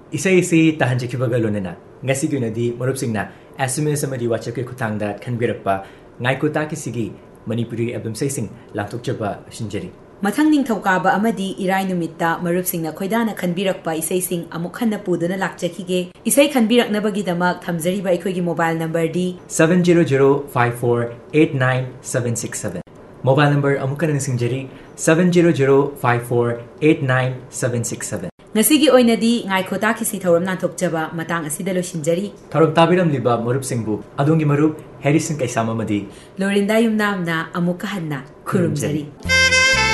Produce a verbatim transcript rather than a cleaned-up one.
isay si tahanjikhibaga lonana ngasi kunadi marupsingna S M S amadi WhatsApp ke khutangda khanbirakpa ngaiko ta kisigi Manipuri album saising langthokchaba shinjari mathang ningthokaba amadi irai numitta marupsingna khoidana khanbirakpa isaising amuk khanna puduna lakchakige isai khanbiraknabagi damak thamjariba ikhoigi mobile number di seven zero zero five four eight nine seven six seven mobile number amukana singjari seven zero zero five four eight nine seven six seven ngasigi oinadi ngaiko ta kisi thoram nanthokchaba matang asida lo shinjari thoram tabiram liba marup singbu adongi marup Harrison Kaisama madi Lorinda yumnamna amukka hanna khurumjari